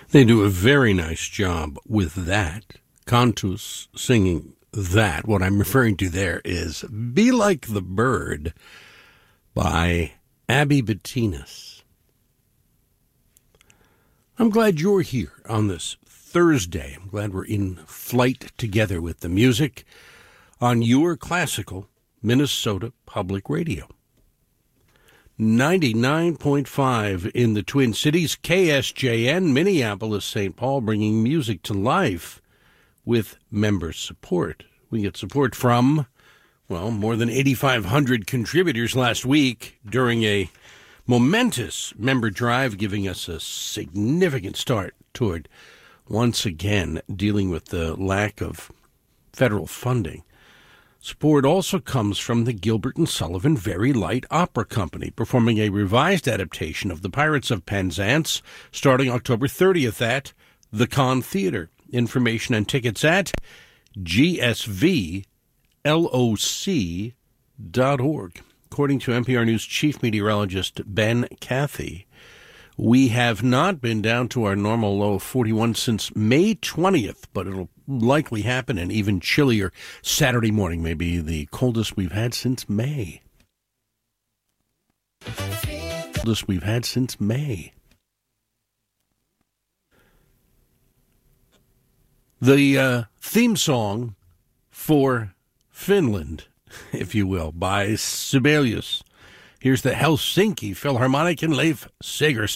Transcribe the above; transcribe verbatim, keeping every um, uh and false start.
They do a very nice job with that. Cantus singing that. What I'm referring to there is Be Like the Bird by Abby Bettinas. I'm glad you're here on this Thursday. I'm glad we're in flight together with the music on your classical Minnesota Public Radio. ninety-nine point five in the Twin Cities, K S J N, Minneapolis, Saint Paul, bringing music to life with member support. We get support from, well, more than eighty-five hundred contributors last week during a momentous member drive, giving us a significant start toward, once again, dealing with the lack of federal funding. Support also comes from the Gilbert and Sullivan Very Light Opera Company, performing a revised adaptation of The Pirates of Penzance starting October thirtieth at the Conn Theater. Information and tickets at g s v l o c dot org. According to N P R News chief meteorologist Ben Cathy, we have not been down to our normal low of forty-one since May twentieth, but it'll likely happen an even chillier Saturday morning, maybe the coldest we've had since May. Coldest we've had since May. The uh, theme song for Finland, if you will, by Sibelius. Here's the Helsinki Philharmonic and Leif Segerström.